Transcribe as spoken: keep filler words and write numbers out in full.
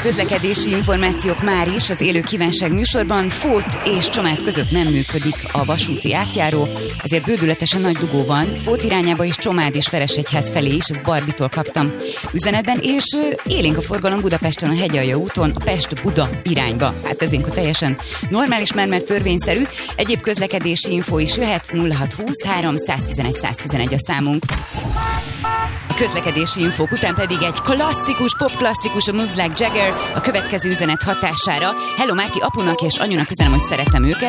Közlekedési információk már is az élő kívánság műsorban. Fót és Csomád között nem működik a vasúti átjáró, ezért bődületesen nagy dugó van. Fót irányába is, Csomád és Veresegyház felé is, ezt Barbitól kaptam üzenetben, és élénk a forgalom Budapesten a Hegyalja úton, a Pest-Buda irányba. Hát ez ilyenkor teljesen normális, mert, mert törvényszerű. Egyéb közlekedési info is jöhet, nulla hat húsz három tizenegy tizenegy a számunk. A közlekedési infók után pedig egy klasszikus, popklasszikus, a Moves Like Jagger a következő üzenet hatására. Hello Márti, apunak és anyunak üzenem, hogy szeretem őket.